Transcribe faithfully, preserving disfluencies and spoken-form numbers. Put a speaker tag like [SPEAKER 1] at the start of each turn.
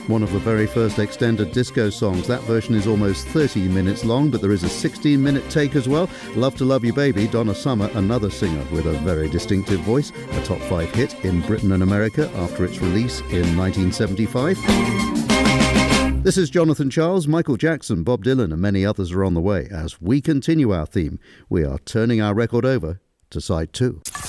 [SPEAKER 1] One of the very first extended disco songs. That version is almost thirty minutes long, but there is a sixteen minute take as well. Love to Love You Baby, Donna Summer, another singer with a very distinctive voice, a top five hit in Britain and America after its release in nineteen seventy-five. This is Jonathan Charles. Michael Jackson, Bob Dylan and many others are on the way. As we continue our theme, we are turning our record over to side two.